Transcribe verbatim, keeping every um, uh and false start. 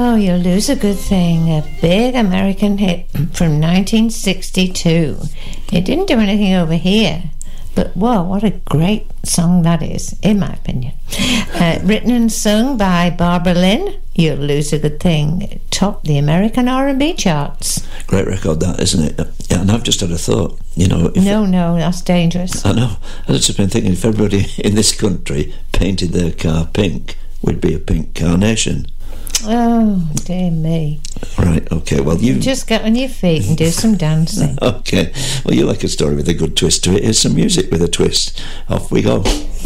Oh, You'll Lose a Good Thing, a big American hit from nineteen sixty-two. It didn't do anything over here, but whoa, what a great song that is, in my opinion. Uh, written and sung by Barbara Lynn, You'll Lose a Good Thing topped the American R and B charts. Great record that, isn't it? Yeah, and I've just had a thought, you know... If no, no, that's dangerous. I know. I've just been thinking, if everybody in this country painted their car pink, we'd be a pink carnation. Oh, dear me. Right, okay, well, you... Just get on your feet and do some dancing. Okay, well, you like a story with a good twist to it. Here's some music with a twist. Off we go.